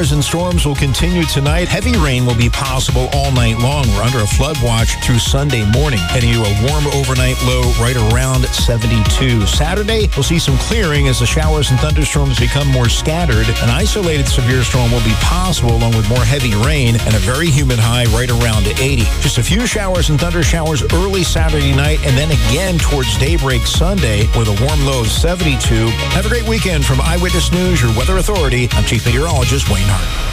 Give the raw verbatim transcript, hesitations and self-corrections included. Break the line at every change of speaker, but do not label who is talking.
showers and storms will continue tonight. Heavy rain will be possible all night long. We're under a flood watch through Sunday morning. Heading to a warm overnight low right around seventy-two. Saturday, we'll see some clearing as the showers and thunderstorms become more scattered. An isolated severe storm will be possible along with more heavy rain and a very humid high right around eighty. Just a few showers and thunder showers early Saturday night and then again towards daybreak Sunday with a warm low of seventy-two. Have a great weekend from Eyewitness News, your weather authority. I'm Chief Meteorologist Wayne Hart.